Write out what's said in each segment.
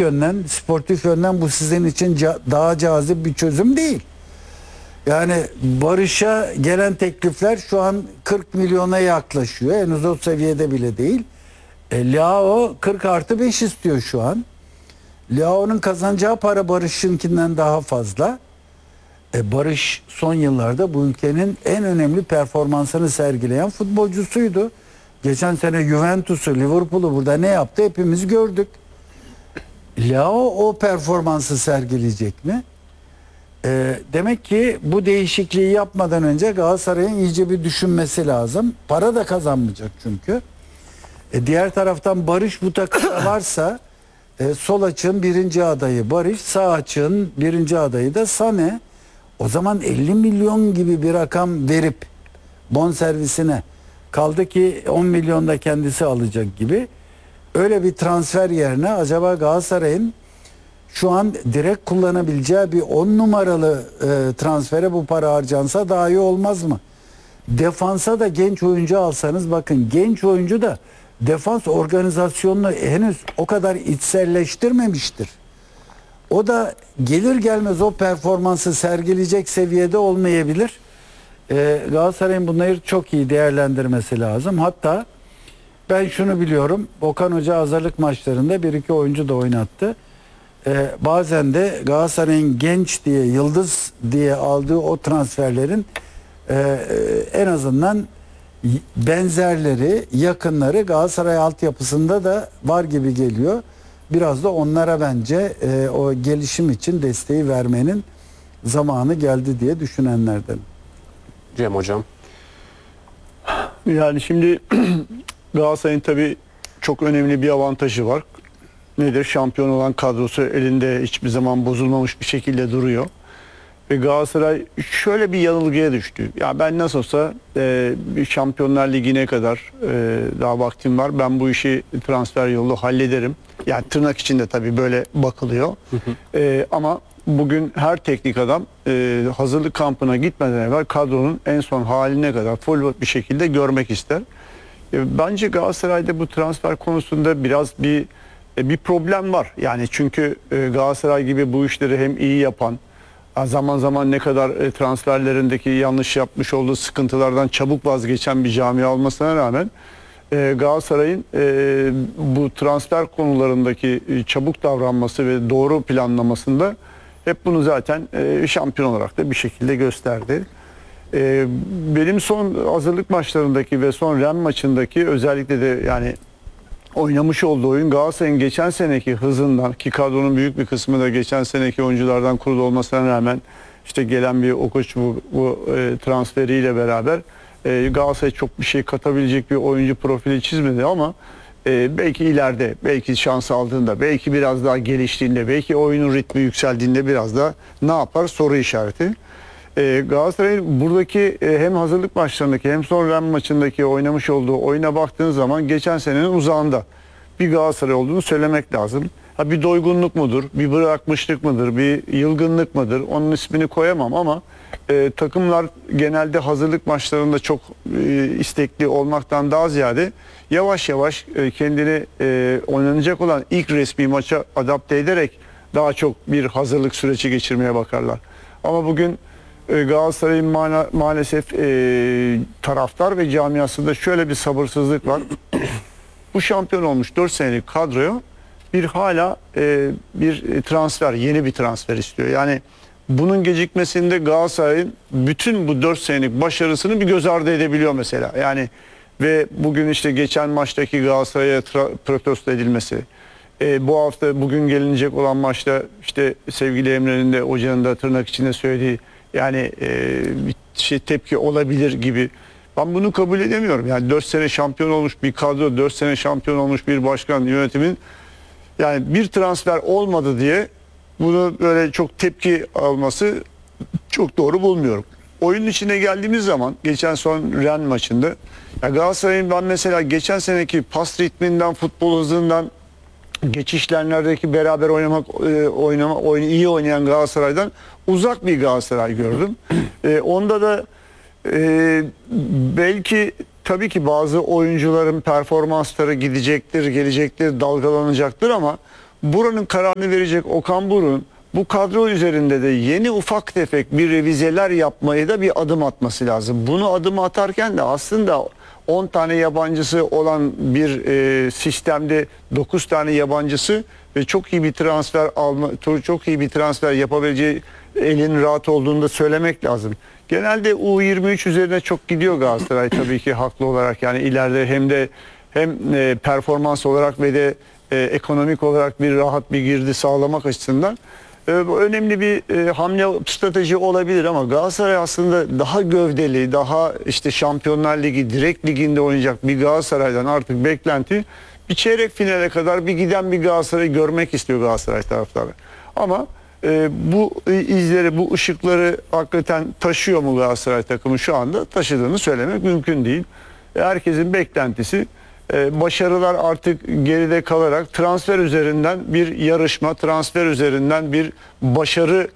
yönden, sportif yönden bu sizin için daha cazip bir çözüm değil. Yani Barış'a gelen teklifler şu an 40 milyona yaklaşıyor. Henüz o seviyede bile değil. Leao 40+5 istiyor şu an. Leao'nun kazanacağı para Barış'ınkinden daha fazla. Barış son yıllarda bu ülkenin en önemli performansını sergileyen futbolcusuydu. Geçen sene Juventus'u, Liverpool'u burada ne yaptı hepimiz gördük. Leao o performansı sergileyecek mi? Demek ki bu değişikliği yapmadan önce Galatasaray'ın iyice bir düşünmesi lazım. Para da kazanmayacak çünkü. Diğer taraftan Barış bu takımda varsa sol açığın birinci adayı Barış, sağ açığın birinci adayı da Sané. O zaman 50 milyon gibi bir rakam verip bonservisine, kaldı ki 10 milyon da kendisi alacak gibi, öyle bir transfer yerine acaba Galatasaray'ın şu an direkt kullanabileceği bir 10 numaralı transfere bu para harcansa daha iyi olmaz mı? Defansa da genç oyuncu alsanız, bakın genç oyuncu da defans organizasyonunu henüz o kadar içselleştirmemiştir. O da gelir gelmez o performansı sergileyecek seviyede olmayabilir. Galatasaray'ın bunları çok iyi değerlendirmesi lazım. Hatta ben şunu biliyorum, Okan Hoca hazırlık maçlarında bir iki oyuncu da oynattı. Bazen de Galatasaray'ın genç diye, yıldız diye aldığı o transferlerin en azından benzerleri, yakınları Galatasaray altyapısında da var gibi geliyor. Biraz da onlara bence o gelişim için desteği vermenin zamanı geldi diye düşünenlerden. Cem Hocam. Yani şimdi Galatasaray'ın tabii çok önemli bir avantajı var. Nedir? Şampiyon olan kadrosu elinde hiçbir zaman bozulmamış bir şekilde duruyor. Ve Galatasaray şöyle bir yanılgıya düştü. Ya ben nasıl olsa bir Şampiyonlar Ligi'ne kadar daha vaktim var. Ben bu işi transfer yolu hallederim. Yani tırnak içinde tabii böyle bakılıyor. Ama bugün her teknik adam hazırlık kampına gitmeden evvel kadronun en son haline kadar full bir şekilde görmek ister. Bence Galatasaray'da bu transfer konusunda biraz bir problem var. Yani çünkü Galatasaray gibi bu işleri hem iyi yapan, zaman zaman ne kadar transferlerindeki yanlış yapmış olduğu sıkıntılardan çabuk vazgeçen bir camia olmasına rağmen Galatasaray'ın bu transfer konularındaki çabuk davranması ve doğru planlamasında hep bunu zaten şampiyon olarak da bir şekilde gösterdi. Benim son hazırlık maçlarındaki ve son Rennes maçındaki özellikle de yani oynamış olduğu oyun Galatasaray'ın geçen seneki hızından, ki kadronun büyük bir kısmı da geçen seneki oyunculardan kurulu olmasına rağmen işte gelen bir Okoç bu transferiyle beraber Galatasaray çok bir şey katabilecek bir oyuncu profili çizmedi ama belki ileride, belki şans aldığında, belki biraz daha geliştiğinde, belki oyunun ritmi yükseldiğinde biraz da ne yapar soru işareti. Galatasaray'ın buradaki hem hazırlık maçlarındaki hem son Rennes maçındaki oynamış olduğu oyuna baktığınız zaman geçen senenin uzağında bir Galatasaray olduğunu söylemek lazım. Bir doygunluk mudur, bir bırakmışlık mıdır, bir yılgınlık mıdır, onun ismini koyamam ama takımlar genelde hazırlık maçlarında çok istekli olmaktan daha ziyade yavaş yavaş kendini oynanacak olan ilk resmi maça adapte ederek daha çok bir hazırlık süreci geçirmeye bakarlar. Ama bugün Galatasaray'ın maalesef taraftar ve camiasında şöyle bir sabırsızlık var. Bu şampiyon olmuş 4 senelik kadroya hala bir transfer, yeni bir transfer istiyor. Yani bunun gecikmesinde Galatasaray'ın bütün bu 4 senelik başarısını bir göz ardı edebiliyor mesela. Yani ve bugün işte geçen maçtaki Galatasaray'a protesto edilmesi, bu hafta bugün gelinecek olan maçta işte sevgili Emre'nin de hocanın da tırnak içinde söylediği yani bir tepki olabilir gibi. Ben bunu kabul edemiyorum. Yani 4 sene şampiyon olmuş bir kadro, 4 sene şampiyon olmuş bir başkan, yönetimin yani bir transfer olmadı diye bunu böyle çok tepki alması çok doğru bulmuyorum. Oyunun içine geldiğimiz zaman geçen son Rennes maçında ya Galatasaray'ın ben mesela geçen seneki pas ritminden, futbol hızından, geçişlerdeki beraber iyi oynayan Galatasaray'dan uzak bir Galatasaray gördüm. Onda da belki tabii ki bazı oyuncuların performansları gidecektir, gelecektir, dalgalanacaktır ama buranın kararını verecek Okan Buruk'un bu kadro üzerinde de yeni ufak tefek bir revizeler yapmayı da bir adım atması lazım. Bunu adım atarken de aslında 10 tane yabancısı olan bir sistemde 9 tane yabancısı ve çok iyi bir çok iyi bir transfer yapabileceği elin rahat olduğunu da söylemek lazım. Genelde U23 üzerine çok gidiyor Galatasaray tabii ki haklı olarak, yani ileride hem performans olarak ve de ekonomik olarak bir rahat bir girdi sağlamak açısından önemli bir hamle strateji olabilir ama Galatasaray aslında daha gövdeli, daha işte Şampiyonlar Ligi direkt liginde oynayacak bir Galatasaray'dan artık beklenti bir çeyrek finale kadar bir giden bir Galatasaray'ı görmek istiyor Galatasaray taraftarı. Ama bu izleri, bu ışıkları hakikaten taşıyor mu Galatasaray takımı şu anda? Taşıdığını söylemek mümkün değil. Herkesin beklentisi başarılar artık geride kalarak transfer üzerinden bir yarışma, transfer üzerinden bir başarı,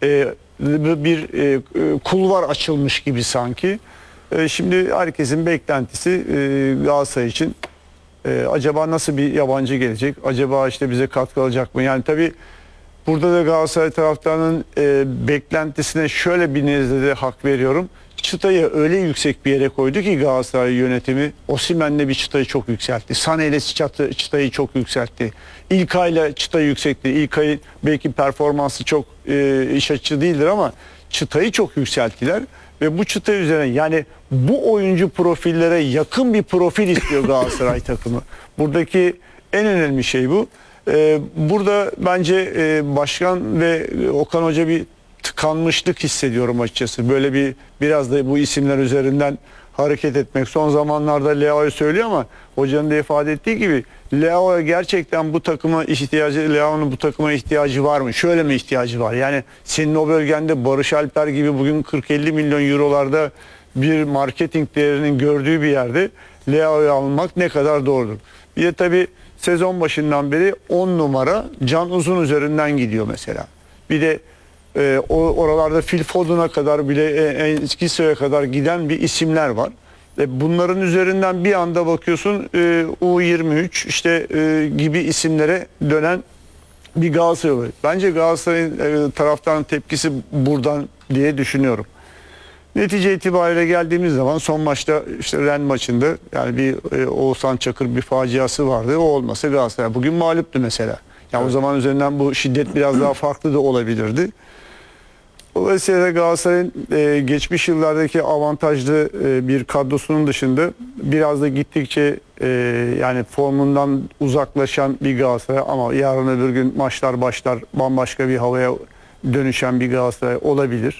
bir kulvar açılmış gibi sanki. Şimdi herkesin beklentisi Galatasaray için acaba nasıl bir yabancı gelecek? Acaba işte bize katkı alacak mı? Yani tabii burada da Galatasaray taraftarının beklentisine şöyle bir nezdede hak veriyorum. Çıtayı öyle yüksek bir yere koydu ki Galatasaray yönetimi. Osimhen'le bir çıtayı çok yükseltti. Sané'yle çıtayı çok yükseltti. İlkay'la çıtayı yükseltti. İlkay'ın belki performansı çok iş açıcı değildir ama çıtayı çok yükselttiler. Ve bu çıta üzerine, yani bu oyuncu profillere yakın bir profil istiyor Galatasaray takımı. Buradaki en önemli şey bu. Burada bence başkan ve Okan Hoca bir tıkanmışlık hissediyorum açıkçası. Böyle biraz da bu isimler üzerinden hareket etmek. Son zamanlarda Leao'yu söylüyor ama hocanın da ifade ettiği gibi Leao'ya gerçekten Leao'nun bu takıma ihtiyacı var mı? Şöyle mi ihtiyacı var? Yani senin o bölgende Barış Alper gibi bugün 40-50 milyon eurolarda bir marketing değerinin gördüğü bir yerde Leao'yu almak ne kadar doğrudur? Bir de tabii sezon başından beri 10 numara Can Uzun üzerinden gidiyor mesela. Bir de oralarda Phil Foden'a kadar bile Eskişehir'e kadar giden bir isimler var. Bunların üzerinden bir anda bakıyorsun U23 işte gibi isimlere dönen bir Galatasaray var. Bence Galatasaray'ın taraftarın tepkisi buradan diye düşünüyorum. Netice itibariyle geldiğimiz zaman son maçta işte Rennes maçında yani bir Oğuzhan Çakır bir faciası vardı. O olmasa Galatasaray bugün mağluptu mesela. Yani evet. O zaman üzerinden bu şiddet biraz daha farklı da olabilirdi. Dolayısıyla Galatasaray'ın geçmiş yıllardaki avantajlı bir kadrosunun dışında biraz da gittikçe yani formundan uzaklaşan bir Galatasaray ama yarın öbür gün maçlar başlar bambaşka bir havaya dönüşen bir Galatasaray olabilir.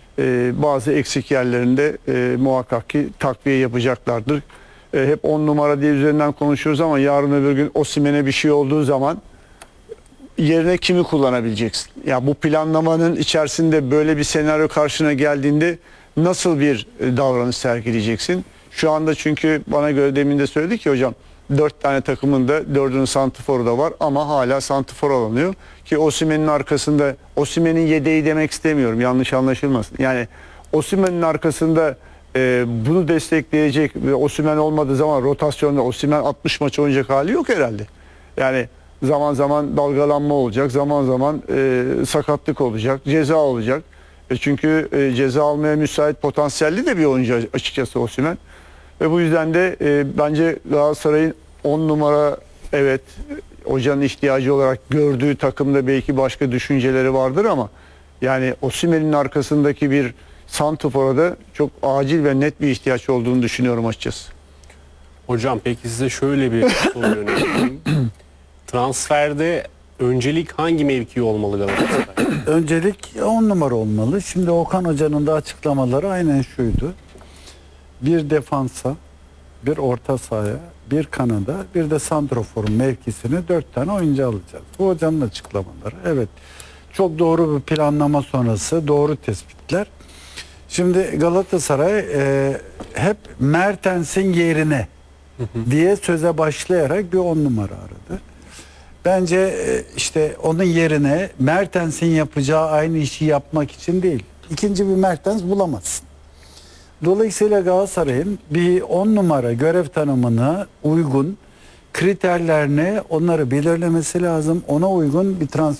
Bazı eksik yerlerinde muhakkak ki takviye yapacaklardır. Hep 10 numara diye üzerinden konuşuyoruz ama yarın öbür gün Osimhen'e bir şey olduğu zaman yerine kimi kullanabileceksin? Ya bu planlamanın içerisinde böyle bir senaryo karşına geldiğinde nasıl bir davranış sergileyeceksin? Şu anda çünkü bana göre demin de söyledik ki hocam 4 tane takımın da 4'ünün santiforu da var ama hala santifor alınıyor. Ki Osimhen'in arkasında, Osimhen'in yedeği demek istemiyorum yanlış anlaşılmasın. Yani Osimhen'in arkasında bunu destekleyecek ve Osimhen olmadığı zaman rotasyonda Osimhen 60 maç oynayacak hali yok herhalde. Yani zaman zaman dalgalanma olacak, zaman zaman sakatlık olacak, ceza olacak. Çünkü ceza almaya müsait potansiyelli de bir oyuncu açıkçası Osimhen. Ve bu yüzden de bence Galatasaray'ın 10 numara evet hocanın ihtiyacı olarak gördüğü takımda belki başka düşünceleri vardır ama yani Osimhen'in arkasındaki bir santrfora da çok acil ve net bir ihtiyaç olduğunu düşünüyorum açıkçası. Hocam peki size şöyle bir soru yönelteyim. Transferde öncelik hangi mevki olmalı Galatasaray? Öncelik 10 numara olmalı. Şimdi Okan Hoca'nın da açıklamaları aynen şuydu. Bir defansa, bir orta sahaya, bir kanada, bir de santroforun mevkisine 4 tane oyuncu alacağız. Bu hocanın açıklamaları. Evet. Çok doğru bir planlama sonrası, doğru tespitler. Şimdi Galatasaray hep Mertens'in yerine diye söze başlayarak bir 10 numara aradı. Bence işte onun yerine Mertens'in yapacağı aynı işi yapmak için değil. İkinci bir Mertens bulamazsın. Dolayısıyla Galatasaray'ın bir 10 numara görev tanımına uygun kriterler ne? Onları belirlemesi lazım. Ona uygun bir transfer